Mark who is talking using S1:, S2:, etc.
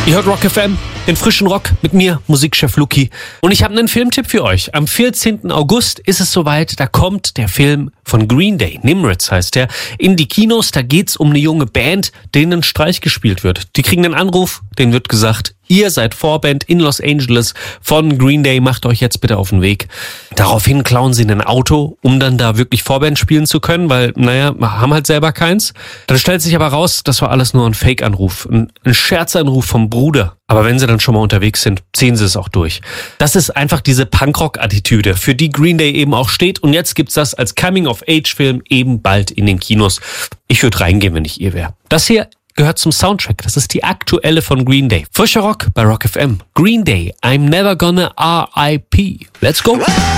S1: Ihr hört Rock FM, den frischen Rock mit mir, Musikchef Luki. Und ich habe einen Filmtipp für euch. Am 14. August ist es soweit, da kommt der Film von Green Day, Nimrod heißt der, in die Kinos. Da geht's um eine junge Band, denen ein Streich gespielt wird. Die kriegen einen Anruf, denen wird gesagt, ihr seid Vorband in Los Angeles von Green Day, macht euch jetzt bitte auf den Weg. Daraufhin klauen sie ein Auto, um dann da wirklich Vorband spielen zu können, weil, haben halt selber keins. Dann stellt sich aber raus, das war alles nur ein Fake-Anruf, ein Scherzanruf vom Bruder. Aber wenn sie dann schon mal unterwegs sind, ziehen sie es auch durch. Das ist einfach diese Punkrock-Attitüde, für die Green Day eben auch steht. Und jetzt gibt's das als Coming-of-Age-Film eben bald in den Kinos. Ich würde reingehen, wenn ich ihr wäre. Das hier gehört zum Soundtrack. Das ist die aktuelle von Green Day. Frischer Rock bei Rock FM. Green Day, I'm Never Gonna R.I.P. Let's go!